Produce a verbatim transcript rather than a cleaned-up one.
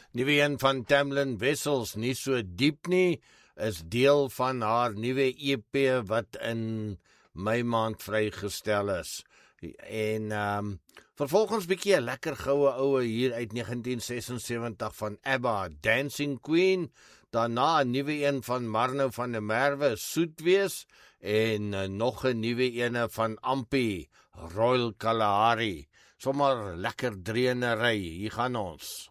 Nuwe een van Tamlin Wessels, nie so diep nie, is deel van haar nuwe E P wat in Mei maand vrygestel is. En um, vervolgens bietjie 'n lekker goue oue hier uit negentien sesensewentig van ABBA, Dancing Queen, daarna 'n nuwe een van Marno van der Merwe, Soet Wees, en uh, nog 'n nuwe ene van Ampi, Royal Kalahari. Sommer lekker dreenery, hier gaan ons.